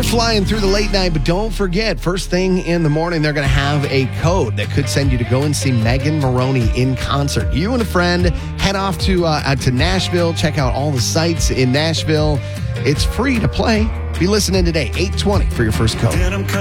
We're flying through the late night, but don't forget, first thing in the morning, they're going to have a code that could send you to go and see Megan Moroney in concert. You and a friend head off to Nashville, check out all the sights in Nashville. It's free to play. Be listening today, 8:20 for your first code.